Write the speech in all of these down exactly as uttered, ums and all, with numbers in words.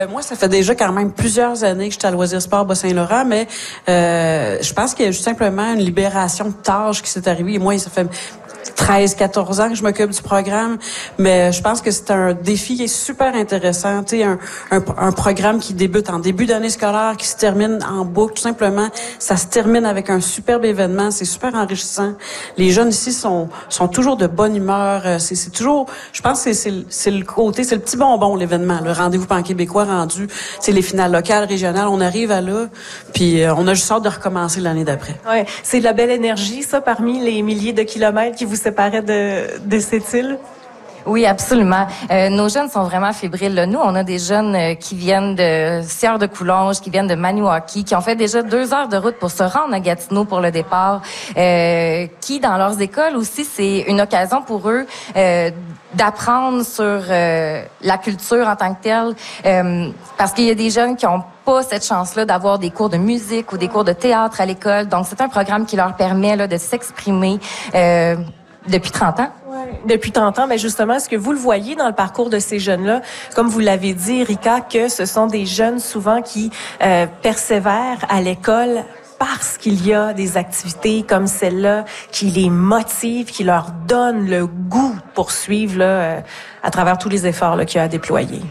Moi, ça fait déjà quand même plusieurs années que je suis à Loisirs Sport Bas-Saint-Laurent, mais euh, je pense qu'il y a juste simplement une libération de tâches qui s'est arrivée. Et moi, ça fait treize, quatorze ans que je m'occupe du programme, mais je pense que c'est un défi qui est super intéressant. Tu sais, un, un, un programme qui débute en début d'année scolaire, qui se termine en boucle, tout simplement. Ça se termine avec un superbe événement. C'est super enrichissant. Les jeunes ici sont sont toujours de bonne humeur. C'est, c'est toujours, je pense que c'est, c'est, c'est le côté, c'est le petit bonbon, l'événement. Le rendez-vous pan-québécois rendu, c'est les finales locales, régionales. On arrive à là, puis euh, on a juste hâte de recommencer l'année d'après. Ouais, c'est de la belle énergie, ça, parmi les milliers de kilomètres qui vous séparait de, de cette île? Oui, absolument. Euh, nos jeunes sont vraiment fébriles. Là. Nous, on a des jeunes euh, qui viennent de Sieur de Coulonges, qui viennent de Maniwaki, qui ont fait déjà deux heures de route pour se rendre à Gatineau pour le départ, euh, qui, dans leurs écoles aussi, c'est une occasion pour eux euh, d'apprendre sur euh, la culture en tant que telle, euh, parce qu'il y a des jeunes qui ont pas cette chance-là d'avoir des cours de musique ou des cours de théâtre à l'école. Donc, c'est un programme qui leur permet là, de s'exprimer euh, depuis trente ans. Depuis trente ans, mais justement, est-ce que vous le voyez dans le parcours de ces jeunes-là, comme vous l'avez dit, Erika, que ce sont des jeunes souvent qui euh, persévèrent à l'école parce qu'il y a des activités comme celle-là qui les motivent, qui leur donnent le goût de poursuivre là, euh, à travers tous les efforts là, qu'il y a à déployer?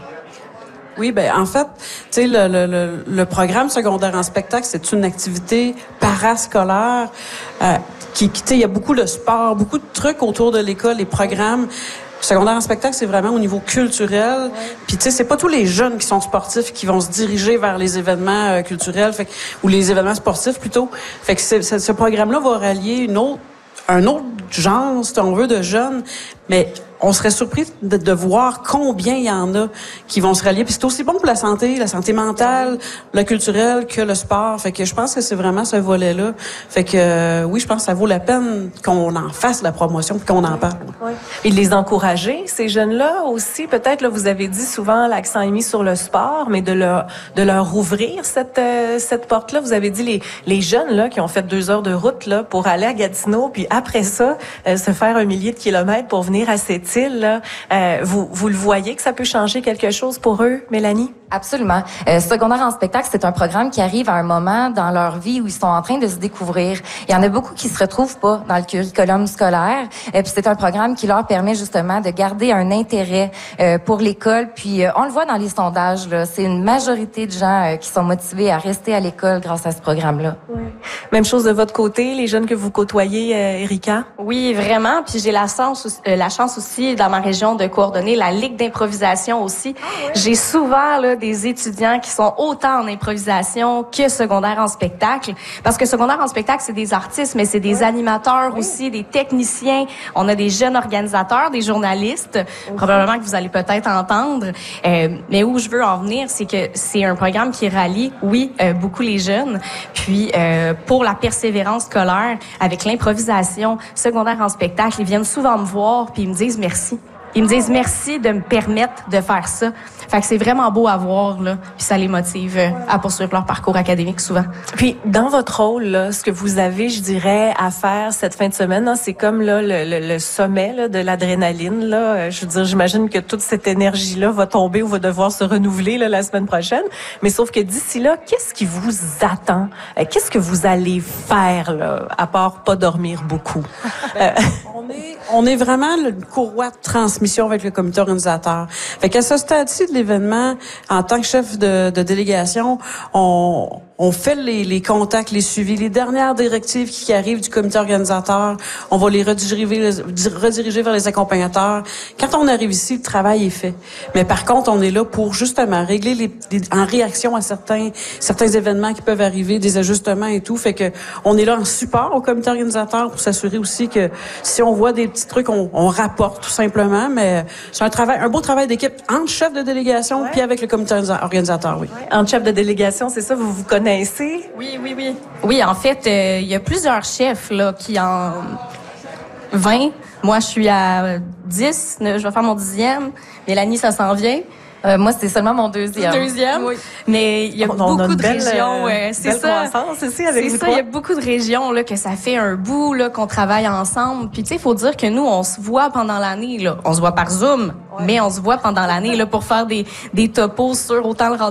Oui, ben en fait, tu sais, le, le, le, le programme secondaire en spectacle, c'est une activité parascolaire euh, qui, qui tu sais, il y a beaucoup de sport, beaucoup de trucs autour de l'école, les programmes. Secondaire en spectacle, c'est vraiment au niveau culturel. Ouais. Puis tu sais, c'est pas tous les jeunes qui sont sportifs qui vont se diriger vers les événements euh, culturels, fait que, ou les événements sportifs plutôt. Fait que c'est, c'est, ce programme-là va rallier une autre, un autre genre, si on veut, de jeunes, mais on serait surpris de, de voir combien il y en a qui vont se rallier. Puis c'est aussi bon pour la santé, la santé mentale, le culturel que le sport. Fait que je pense que c'est vraiment ce volet-là. Fait que euh, oui, je pense que ça vaut la peine qu'on en fasse la promotion puis qu'on en parle. Oui. Et de les encourager, ces jeunes-là aussi. Peut-être, là, vous avez dit souvent l'accent est mis sur le sport, mais de leur de leur ouvrir cette euh, cette porte-là. Vous avez dit les les jeunes là qui ont fait deux heures de route là pour aller à Gatineau, puis après ça euh, se faire un millier de kilomètres pour venir à cette île. Là, euh, vous vous le voyez que ça peut changer quelque chose pour eux, Mélanie? Absolument. Euh, secondaire en spectacle, c'est un programme qui arrive à un moment dans leur vie où ils sont en train de se découvrir. Il y en a beaucoup qui se retrouvent pas dans le curriculum scolaire. Et puis c'est un programme qui leur permet justement de garder un intérêt euh, pour l'école. Puis euh, on le voit dans les sondages, là, c'est une majorité de gens euh, qui sont motivés à rester à l'école grâce à ce programme-là. Oui. Même chose de votre côté, les jeunes que vous côtoyez, euh, Erika? Oui, vraiment. Puis j'ai la chance, euh, la chance aussi dans ma région de coordonner la Ligue d'improvisation aussi. Ah, oui. J'ai souvent là des étudiants qui sont autant en improvisation que secondaire en spectacle. Parce que secondaire en spectacle, c'est des artistes, mais c'est des animateurs oui. aussi, des techniciens. On a des jeunes organisateurs, des journalistes, okay. probablement que vous allez peut-être entendre. Euh, mais où je veux en venir, c'est que c'est un programme qui rallie, oui, euh, beaucoup les jeunes. Puis, euh, pour la persévérance scolaire, avec l'improvisation secondaire en spectacle, ils viennent souvent me voir puis ils me disent merci. Ils me disent merci de me permettre de faire ça. Fait que c'est vraiment beau à voir, là. Puis ça les motive à poursuivre leur parcours académique souvent. Puis, dans votre rôle, là, ce que vous avez, je dirais, à faire cette fin de semaine, hein, c'est comme là le, le, le sommet là, de l'adrénaline. Là. Je veux dire, j'imagine que toute cette énergie-là va tomber ou va devoir se renouveler là, la semaine prochaine. Mais sauf que d'ici là, qu'est-ce qui vous attend? Qu'est-ce que vous allez faire, là, à part pas dormir beaucoup? Ben, on est, on est vraiment le courroie de transmission avec le comité organisateur. Fait qu'à ce stade-ci de l'événement, en tant que chef de, de délégation, on, on fait les, les contacts, les suivis, les dernières directives qui arrivent du comité organisateur, on va les rediriger, rediriger vers les accompagnateurs. Quand on arrive ici, le travail est fait. Mais par contre, on est là pour justement régler les, les en réaction à certains certains événements qui peuvent arriver, des ajustements et tout. Fait que on est là en support au comité organisateur pour s'assurer aussi que si on voit des petits trucs, on, on rapporte tout simplement. Mais c'est un travail, un beau travail d'équipe entre chef de délégation ouais. puis avec le comité organisateur, oui. Ouais. Entre chef de délégation, c'est ça, vous vous connaissez? Oui, oui, oui. Oui, en fait, euh, il y a plusieurs chefs là qui en vingt. Moi, je suis à dix. Je vais faire mon dixième. Mélanie, ça s'en vient. Euh, moi, c'est seulement mon deuxième. Deuxième. Oui. Mais il y a on, beaucoup on a une de belle, régions. Euh, c'est belle ça. croissance ici avec c'est vous ça. trois. Il y a beaucoup de régions là que ça fait un bout là qu'on travaille ensemble. Puis tu sais, il faut dire que nous, on se voit pendant l'année là. On se voit par Zoom, ouais. mais on se voit pendant l'année là pour faire des des topos sur autant le